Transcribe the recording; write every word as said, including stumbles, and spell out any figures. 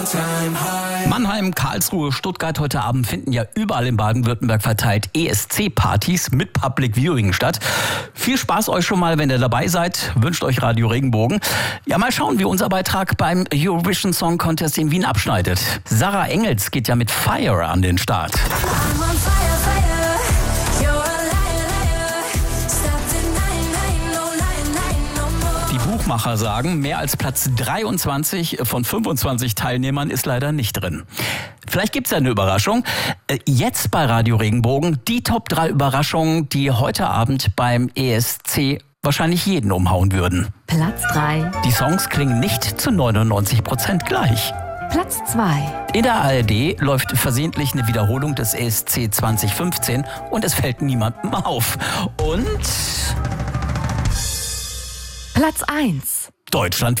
Mannheim, Karlsruhe, Stuttgart heute Abend finden ja überall in Baden-Württemberg verteilt E S C-Partys mit Public Viewing statt. Viel Spaß euch schon mal, wenn ihr dabei seid. Wünscht euch Radio Regenbogen. Ja, mal schauen, wie unser Beitrag beim Eurovision Song Contest in Wien abschneidet. Sarah Engels geht ja mit Fire an den Start. Die Buchmacher sagen, mehr als Platz dreiundzwanzig von fünfundzwanzig Teilnehmern ist leider nicht drin. Vielleicht gibt's ja eine Überraschung. Jetzt bei Radio Regenbogen die Top drei Überraschungen, die heute Abend beim E S C wahrscheinlich jeden umhauen würden. Platz drei. Die Songs klingen nicht zu neunundneunzig Prozent gleich. Platz zwei. In der A R D läuft versehentlich eine Wiederholung des E S C zwanzig fünfzehn und es fällt niemandem auf. Und Platz eins. Deutschland